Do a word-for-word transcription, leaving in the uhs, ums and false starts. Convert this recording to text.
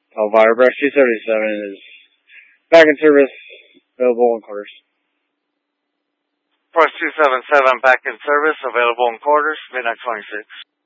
Elvira Brush two seventy-seven is back in service, available in quarters. Brush two seventy-seven back in service, available in quarters, midnight twenty-six.